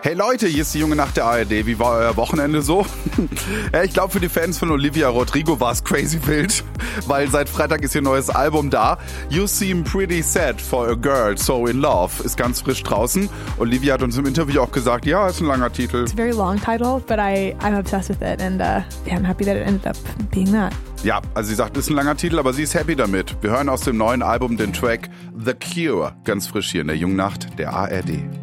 Hey Leute, hier ist die junge Nacht der ARD. Wie war euer Wochenende so? Ja, ich glaube, für die Fans von Olivia Rodrigo war es crazy wild, weil seit Freitag ist ihr neues Album da. You Seem Pretty Sad for a Girl So in Love ist ganz frisch draußen. Olivia hat uns im Interview auch gesagt, ja, ist ein langer Titel. It's a very long title, but I'm obsessed with it and I'm happy that it ended up being that. Ja, also sie sagt, es ist ein langer Titel, aber sie ist happy damit. Wir hören aus dem neuen Album den Track The Cure, ganz frisch hier in der jungen Nacht der ARD.